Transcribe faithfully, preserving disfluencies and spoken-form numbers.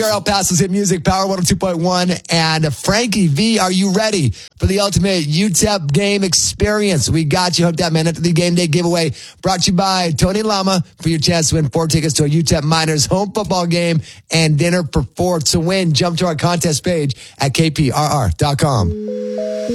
El Paso's Hit Music, Power one oh two point one. And Frankie V, are you ready for the ultimate U T E P game experience? We got you hooked up, man. After the game day giveaway brought to you by Tony Lama for your chance to win four tickets to a U T E P Miners home football game and dinner for four. To win, jump to our contest page at K P R R dot com.